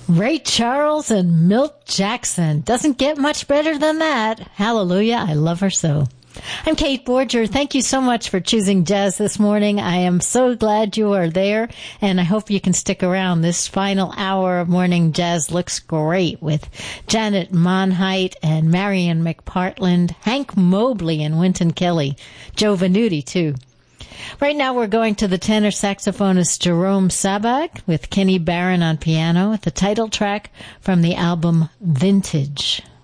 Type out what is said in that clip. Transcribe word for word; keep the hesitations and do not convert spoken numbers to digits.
Ray Charles and Milt Jackson. Doesn't get much better than that. Hallelujah. I love her so. I'm Kate Borger. Thank you so much for choosing jazz this morning. I am so glad you are there, and I hope you can stick around. This final hour of morning jazz looks great with Janet Monheit and Marion McPartland, Hank Mobley and Wynton Kelly, Joe Venuti, too. Right now we're going to the tenor saxophonist Jerome Sabak with Kenny Barron on piano, the title track from the album Vintage.